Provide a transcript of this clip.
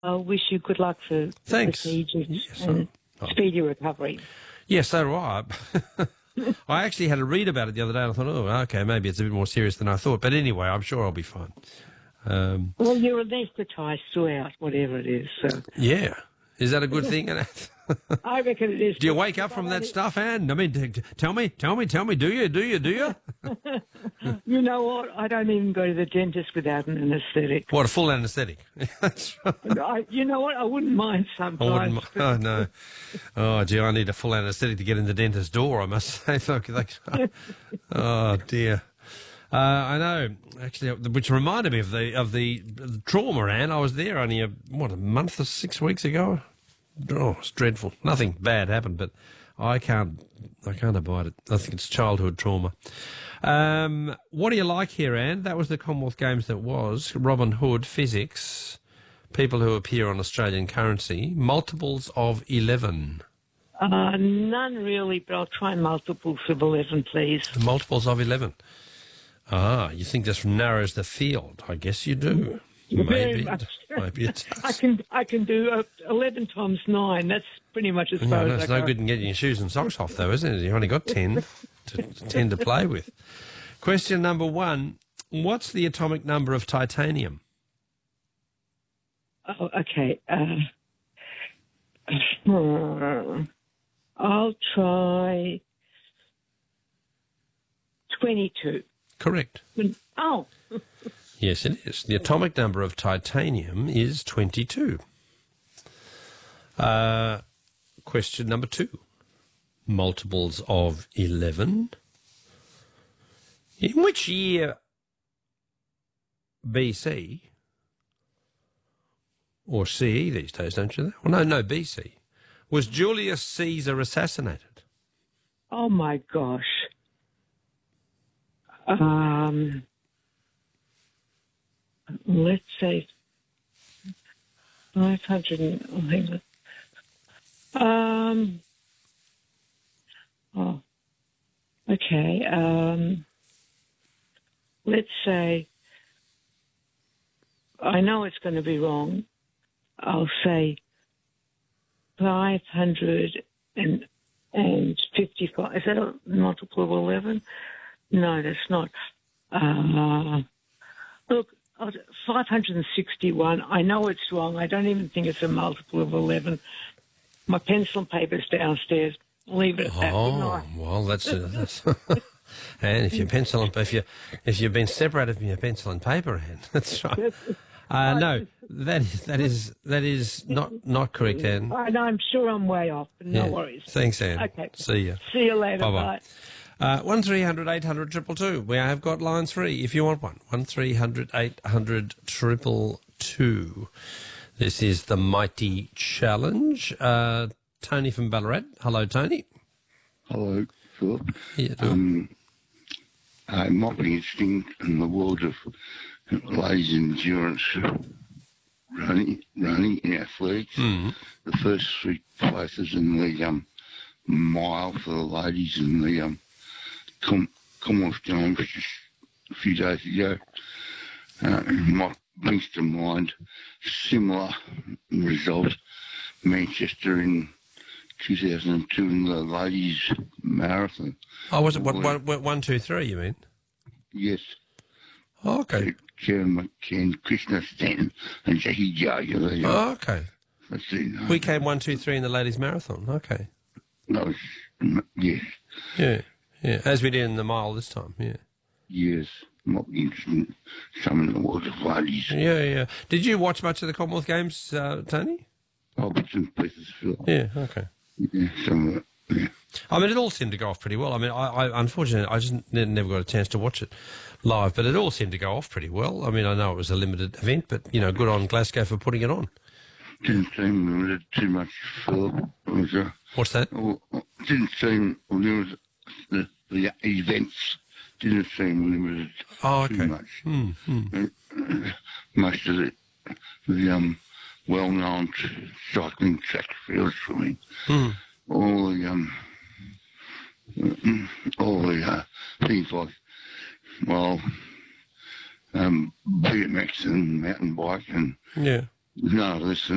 I wish you good luck for the Thanks. procedures Yes, and speedy recovery. Yes, so do I. I actually had to read about it the other day, and I thought, oh, okay, maybe it's a bit more serious than I thought. But anyway, I'm sure I'll be fine. Well, you're anaesthetised throughout, whatever it is. So Yeah. Is that a good thing? I reckon it is. Do you wake up from that stuff, Anne? I mean, tell me. Do you? You know what? I don't even go to the dentist without an anaesthetic. What, a full anaesthetic? That's right. You know what? I wouldn't mind sometimes. Oh, no. Oh, gee, I need a full anaesthetic to get in the dentist's door, I must say. Oh, dear. I know, actually, which reminded me of the trauma, Anne. I was there only a month or 6 weeks ago. Oh, it's dreadful. Nothing bad happened, but I can't abide it. I think it's childhood trauma. What do you like here, Anne? That was the Commonwealth Games that was. Robin Hood, physics, people who appear on Australian currency, multiples of 11. None really, but I'll try multiples of 11, please. Multiples of 11. Ah, you think this narrows the field? I guess you do. Very Maybe. much. Maybe it does. I can do 11 times 9. That's pretty much as far No, as I it's go. no good in getting your shoes and socks off, though, isn't it? You've only got 10 to play with. Question number 1. What's the atomic number of titanium? Oh, okay. I'll try 22. Correct. Oh. Yes, it is. The atomic number of titanium is 22. Question number 2. Multiples of 11. In which year BC, or CE these days, don't you? Well, no, BC, was Julius Caesar assassinated? Oh, my gosh. Let's say 500. Oh, okay. Let's say, I know it's going to be wrong. I'll say 555. Is that a multiple of 11? No, that's not. Look, 561. I know it's wrong. I don't even think it's a multiple of 11. My pencil and paper's downstairs. Leave it at that. Oh, well, that's and if you've been separated from your pencil and paper, Anne, that's right. No, that is not correct, Anne. I'm sure I'm way off, but no worries. Thanks, Anne. Okay. See you. See you later. Bye-bye. 1300 800 222. We have got lines free if you want one. 1300 800 222. This is the Mighty Challenge. Tony from Ballarat. Hello, Tony. Hello, Philip. Yeah, It might be interesting in the world of ladies endurance running in athletics. The first 3 places in the mile for the ladies in the Commonwealth Games just a few days ago. Might brings to mind similar result. Manchester in 2002 in the ladies marathon. Oh, was it 1, 2, 3? You mean? Yes. Oh, okay. Karen McCann, Krishna Stanton, and Jackie Jager. Oh, okay. Let's see. We came 1, 2, 3 in the ladies marathon. Okay. No, yes. Yeah. As we did in the mile this time. Yeah. Yes. Might be interesting. Some in the world of ladies. Yeah. Did you watch much of the Commonwealth Games, Tony? Bits and pieces, Phil. Yeah. Okay. Yeah, some of it. Yeah. I mean, it all seemed to go off pretty well. I mean, I unfortunately, I just never got a chance to watch it live, but it all seemed to go off pretty well. I mean, I know it was a limited event, but, good on Glasgow for putting it on. Didn't seem limited too much, Philip. What's that? Didn't seem limited. The events didn't seem limited too much. Most of the well-known cycling track fields for me. All the things like, BMX and mountain bike and none of this.